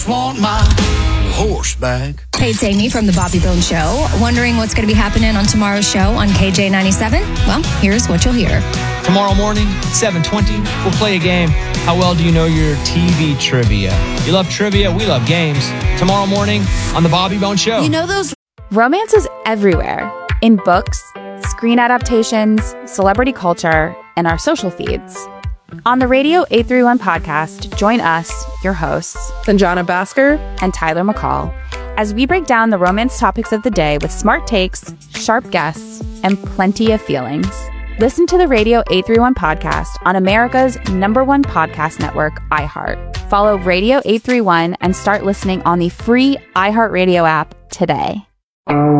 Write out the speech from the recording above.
Want my horse back. Hey, it's Amy from The Bobby Bones Show. Wondering what's going to be happening on tomorrow's show on KJ97? Well, here's what you'll hear. Tomorrow morning, 7:20, we'll play a game. How well do you know your TV trivia? You love trivia, we love games. Tomorrow morning on The Bobby Bones Show. You know those... Romance is everywhere. In books, screen adaptations, celebrity culture, and our social feeds. On the Radio 831 podcast, join us, your hosts, Sanjana Basker and Tyler McCall, as we break down the romance topics of the day with smart takes, sharp guests, and plenty of feelings. Listen to the Radio 831 podcast on America's #1 podcast network, iHeart. Follow Radio 831 and start listening on the free iHeartRadio app today.